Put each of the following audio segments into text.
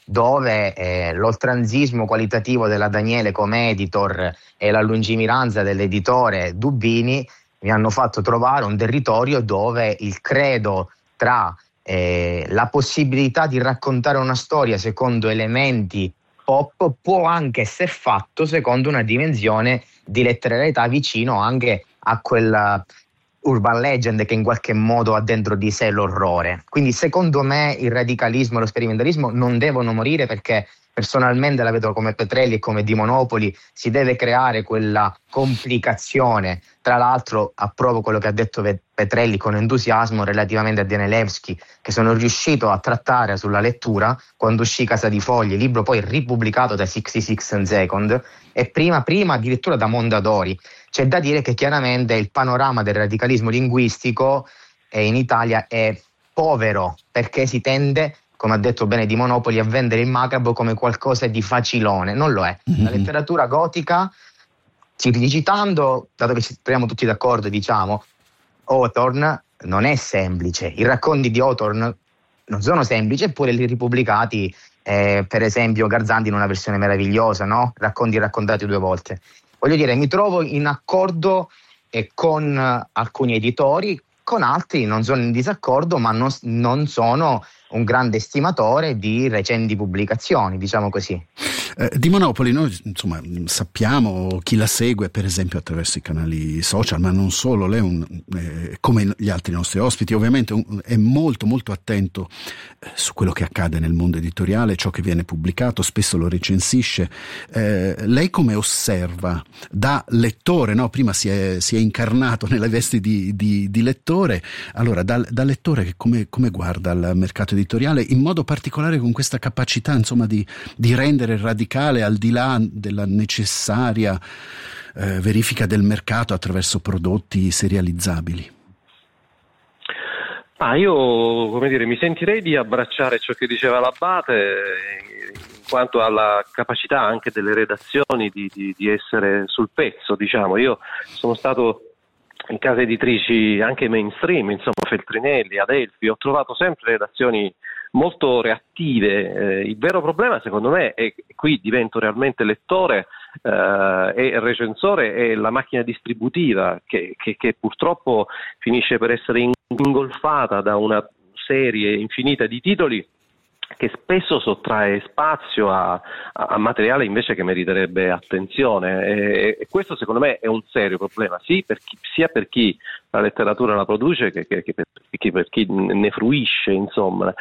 dove l'oltranzismo qualitativo della Daniele come editor e la lungimiranza dell'editore Dubini mi hanno fatto trovare un territorio dove il credo tra la possibilità di raccontare una storia secondo elementi pop può anche essere fatto secondo una dimensione di letterarietà vicino anche a quella urban legend che in qualche modo ha dentro di sé l'orrore. Quindi secondo me il radicalismo e lo sperimentalismo non devono morire, perché personalmente la vedo come Petrelli e come Di Monopoli, si deve creare quella complicazione. Tra l'altro approvo quello che ha detto Petrelli con entusiasmo relativamente a Danilewski, che sono riuscito a trattare sulla lettura quando uscì Casa di Foglie, libro poi ripubblicato da 66 and Second e prima addirittura da Mondadori. C'è da dire che chiaramente il panorama del radicalismo linguistico in Italia è povero, perché si tende, come ha detto bene Di Monopoli, a vendere il macabro come qualcosa di facilone. Non lo è. La letteratura gotica, citando, dato che ci troviamo tutti d'accordo, diciamo, Hawthorne non è semplice. I racconti di Hawthorne non sono semplici, eppure li ripubblicati, per esempio Garzanti in una versione meravigliosa, no? Racconti raccontati 2 volte. Voglio dire, mi trovo in accordo con alcuni editori, con altri non sono in disaccordo, ma non sono un grande estimatore di recenti pubblicazioni, diciamo così. Di Monopoli noi insomma sappiamo chi la segue per esempio attraverso i canali social, ma non solo. Lei come gli altri nostri ospiti ovviamente è molto molto attento su quello che accade nel mondo editoriale, ciò che viene pubblicato, spesso lo recensisce. Lei come osserva da lettore, no? Prima si è incarnato nelle vesti di lettore, allora da lettore che come guarda il mercato editoriale, in modo particolare con questa capacità insomma di rendere radicale al di là della necessaria verifica del mercato attraverso prodotti serializzabili? Io, mi sentirei di abbracciare ciò che diceva l'Abate in quanto alla capacità anche delle redazioni di essere sul pezzo, diciamo. Io sono stato in case editrici anche mainstream, insomma Feltrinelli, Adelphi, ho trovato sempre redazioni molto reattive. Il vero problema secondo me, e qui divento realmente lettore e recensore, è la macchina distributiva che purtroppo finisce per essere ingolfata da una serie infinita di titoli che spesso sottrae spazio a materiale invece che meriterebbe attenzione, e questo secondo me è un serio problema, sia per chi la letteratura la produce che per chi ne fruisce, insomma,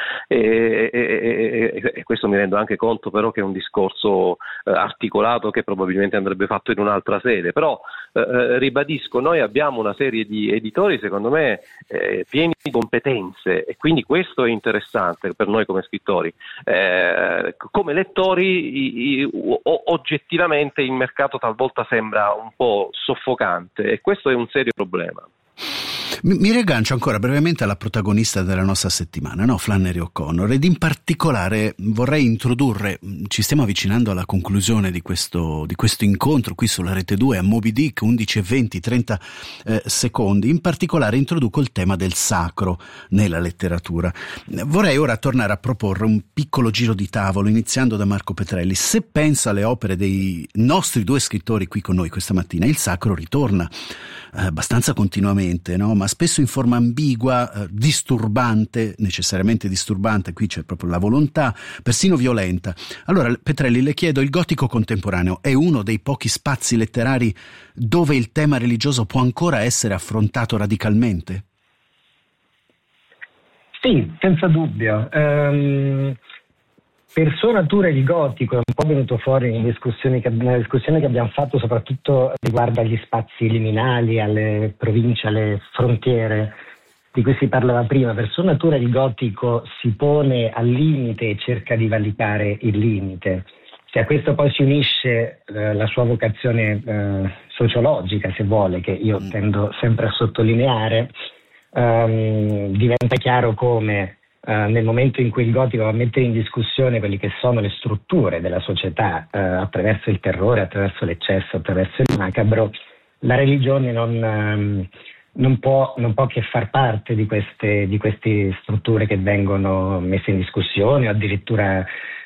e questo mi rendo anche conto però che è un discorso articolato che probabilmente andrebbe fatto in un'altra sede, però ribadisco, noi abbiamo una serie di editori secondo me pieni di competenze, e quindi questo è interessante per noi come scrittori. Come lettori oggettivamente il mercato talvolta sembra un po' soffocante, e questo è un serio problema. Mi riaggancio ancora brevemente alla protagonista della nostra settimana, no? Flannery O'Connor, ed in particolare vorrei introdurre, ci stiamo avvicinando alla conclusione di questo incontro qui sulla Rete 2 a Moby Dick, 11:20, 30 secondi, in particolare introduco il tema del sacro nella letteratura. Vorrei ora tornare a proporre un piccolo giro di tavolo, iniziando da Marco Petrelli. Se pensa alle opere dei nostri 2 scrittori qui con noi questa mattina, il sacro ritorna abbastanza continuamente, no? Ma spesso in forma ambigua, disturbante, necessariamente disturbante, qui c'è proprio la volontà, persino violenta. Allora Petrelli, le chiedo, il gotico contemporaneo è uno dei pochi spazi letterari dove il tema religioso può ancora essere affrontato radicalmente? Sì, senza dubbio. Per sua natura il gotico è un po' venuto fuori nella discussione che abbiamo fatto, soprattutto riguardo agli spazi liminali, alle province, alle frontiere di cui si parlava prima. Per sua natura il gotico si pone al limite e cerca di valicare il limite. Se a questo poi si unisce la sua vocazione sociologica, se vuole, che io tendo sempre a sottolineare, diventa chiaro come nel momento in cui il gotico va a mettere in discussione quelle che sono le strutture della società attraverso il terrore, attraverso l'eccesso, attraverso il macabro, la religione non può che far parte di queste strutture che vengono messe in discussione o addirittura